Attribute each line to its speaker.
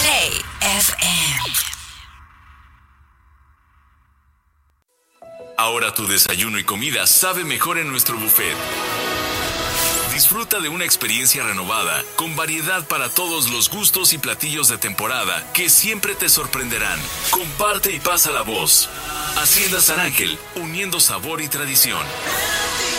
Speaker 1: Play FM.
Speaker 2: Ahora tu desayuno y comida sabe mejor en nuestro buffet. Disfruta de una experiencia renovada, con variedad para todos los gustos y platillos de temporada que siempre te sorprenderán. Comparte y pasa la voz. Hacienda San Ángel, uniendo sabor y tradición.